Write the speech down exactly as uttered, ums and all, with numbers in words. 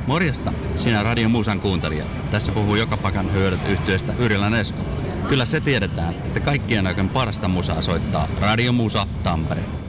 Morjesta, sinä Radio Musan kuuntelija. Tässä puhuu joka pakan hyödyt yhtyeestä Yrjölän Esko. Kyllä se tiedetään, että kaikkien aikojen parasta musaa soittaa Radio Musa Tampere.